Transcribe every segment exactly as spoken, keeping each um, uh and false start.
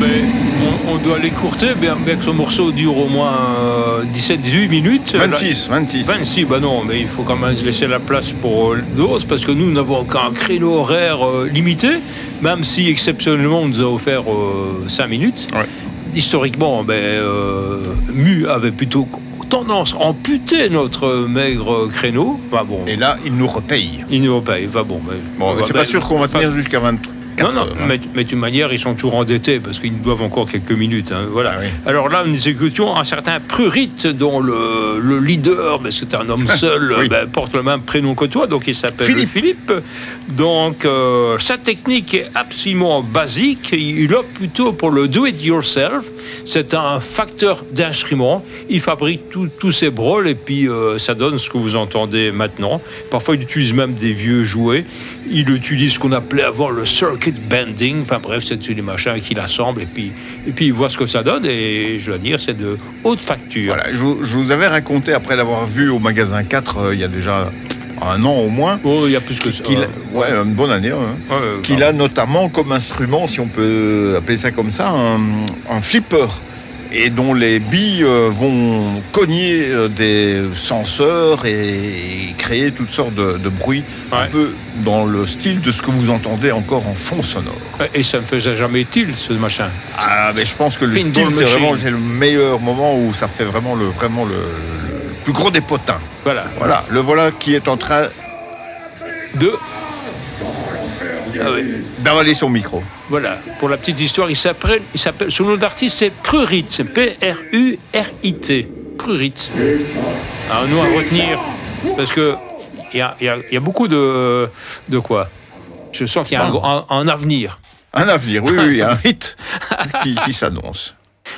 ben, on, on doit l'écourter, bien, bien que ce morceau dure au moins euh, dix-sept dix-huit minutes. vingt-six, vingt-six. vingt-six, bah non, mais il faut quand même laisser la place pour euh, d'autres, parce que nous n'avons qu'un créneau horaire euh, limité, même si exceptionnellement on nous a offert euh, cinq minutes. Ouais. Historiquement, ben, euh, Mu avait plutôt tendance à amputer notre maigre créneau. Bah bon, Et là, il nous repaye. il nous repaye. Bah bon, mais, Bon, mais bah, c'est ben, pas sûr qu'on va tenir enfin, jusqu'à vingt-quatre non, non, heures. Hein. mais, mais d'une manière, ils sont toujours endettés parce qu'ils nous doivent encore quelques minutes. Hein, voilà. Ah oui. Alors là, nous exécutions un certain Prurit, dont le, le leader, ben, c'est un homme seul, Oui. ben, porte le même prénom que toi, donc il s'appelle Philippe. Philippe. Donc, euh, sa technique est absolument basique. Il opte plutôt pour le do-it-yourself. C'est un facteur d'instruments. Il fabrique tous ses broles et puis euh, ça donne ce que vous entendez maintenant. Parfois, il utilise même des vieux jouets. Il utilise ce qu'on appelait avant le circuit bending. Enfin bref, c'est tous les machins qu'il assemble et puis, et puis il voit ce que ça donne. Et je dois dire, c'est de haute facture. Voilà, je, vous- je vous avais raconté, après l'avoir vu au magasin quatre, euh, il y a déjà un an au moins, Oh, il y a plus que ça. qu'il, ouais, une bonne année, hein, Ouais, ouais, qu'il a notamment comme instrument, si on peut appeler ça comme ça, un, un flipper, et dont les billes euh, vont cogner euh, des senseurs et, et créer toutes sortes de, de bruits, Ouais. un peu dans le style de ce que vous entendez encore en fond sonore. Et ça ne faisait jamais tilt, ce machin. Ah, mais je pense que le Pinball tilt, c'est machine. vraiment c'est le meilleur moment où ça fait vraiment le, vraiment le, le plus gros des potins. Voilà. Voilà, le voilà qui est en train De... Ah oui. d'avaler son micro. Voilà, pour la petite histoire, il s'appelle, il s'appelle, son nom d'artiste, c'est Prurit, c'est P R U R I T, Prurit. Alors nous, à retenir, parce que il y a, il y a, il y a beaucoup de, de quoi. Je sens qu'il y a un, un, un avenir. Un avenir, oui, oui, un hit qui, qui s'annonce.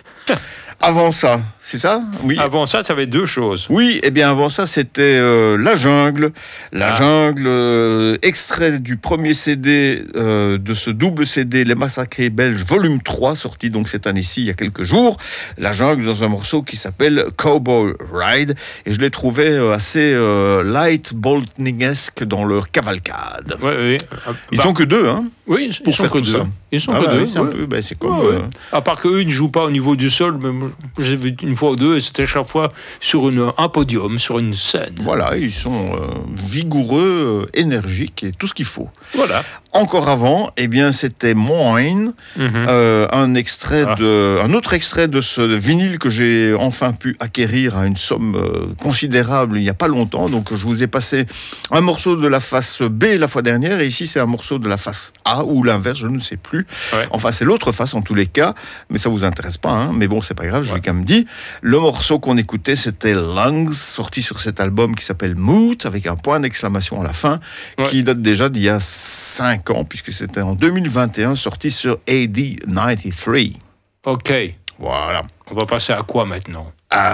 Avant ça, c'est ça? Oui. Avant ça, ça avait deux choses. Oui, eh bien avant ça, c'était euh, La Jungle. La Ah. Jungle, euh, extrait du premier C D euh, de ce double C D, Les Massacrés Belges, volume trois, sorti donc cette année-ci, il y a quelques jours. La Jungle dans un morceau qui s'appelle Cowboy Ride. Et je l'ai trouvé euh, assez euh, light boltningesque dans leur cavalcade. Ouais, oui. Ils Bah, sont que deux, hein, oui, ils pour sont faire que tout deux. ça. Ils sont Ah que bah deux. oui, c'est un ouais. peu, ben, c'est comme... Ouais, ouais. euh, À part qu'eux, ils ne jouent pas au niveau du sol, mais moi, j'ai vu une fois ou deux, et c'était chaque fois sur une, un podium, sur une scène. Voilà, ils sont euh, vigoureux, euh, énergiques et tout ce qu'il faut. Voilà. Encore avant, eh bien, c'était Moine, Mhm. euh, un extrait Ah. de, un autre extrait de ce vinyle que j'ai enfin pu acquérir à une somme euh, considérable il n'y a pas longtemps. Donc, je vous ai passé un morceau de la face B la fois dernière, et ici c'est un morceau de la face A ou l'inverse, je ne sais plus. Ouais. Enfin, c'est l'autre face en tous les cas, mais ça vous intéresse pas, hein. Mais bon, c'est pas grave, je Ouais. l'ai quand même dit. Le morceau qu'on écoutait, c'était Lungs, sorti sur cet album qui s'appelle Moot, avec un point d'exclamation à la fin, Ouais. qui date déjà d'il y a cinq ans, puisque c'était en deux mille vingt et un, sorti sur A D quatre-vingt-treize. Ok. Voilà. On va passer à quoi maintenant?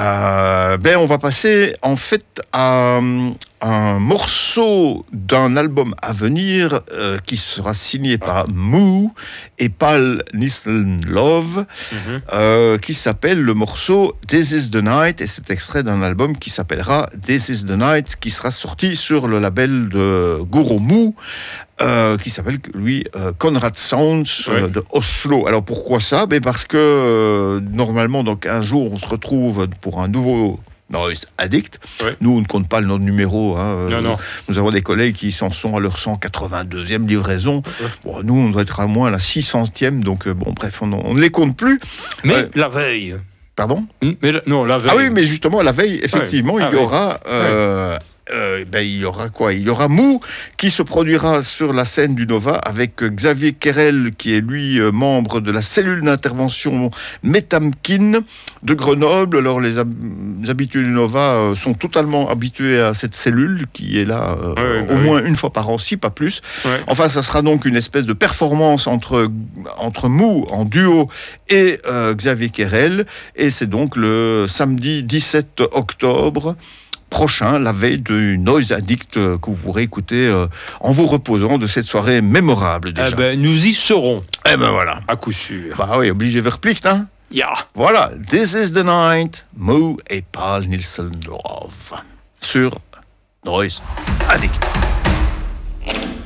Euh, ben, on va passer en fait à euh, un morceau d'un album à venir euh, qui sera signé par Moo et Paul Nissenlove, Mhm. euh, qui s'appelle le morceau This is the Night, et c'est extrait d'un album qui s'appellera This is the Night, qui sera sorti sur le label de Guru Moo, euh, qui s'appelle lui euh, Conrad Sounds euh, Ouais. de Oslo. Alors pourquoi ça? Ben parce que euh, normalement dans quinze jours on se retrouve pour un nouveau Noise Addict. Ouais. Nous on ne compte pas le nom de numéro, hein. Euh, Non, non. Nous avons des collègues qui s'en sont à leur cent quatre-vingt-deuxième livraison. Bon, nous on doit être à moins à la six centième, donc euh, bon bref, on, on ne les compte plus. Mais Ouais. la veille. Pardon? Hmm, Mais la- non, la veille. Ah oui, mais justement, la veille, effectivement, Ouais. il Ah y oui. aura... euh, euh, ben, il y aura quoi? Il y aura Moo qui se produira sur la scène du Nova avec euh, Xavier Kerel, qui est lui euh, membre de la cellule d'intervention Metamkin de Grenoble. Alors les, hab- les habitués du Nova euh, sont totalement habitués à cette cellule qui est là euh, Ouais, ouais, au bah moins une fois par an, si pas plus. Ouais. Enfin, ça sera donc une espèce de performance entre, entre Moo en duo et euh, Xavier Kerel. Et c'est donc le samedi dix-sept octobre prochain, la veille du Noise Addict euh, que vous pourrez écouter euh, en vous reposant de cette soirée mémorable déjà. Eh ben, nous y serons, Eh ben voilà. à coup sûr. Bah oui, obligé verplicht, hein. Ya. Voilà, This is the Night, Moo et Paul Nielsen Love sur Noise Addict.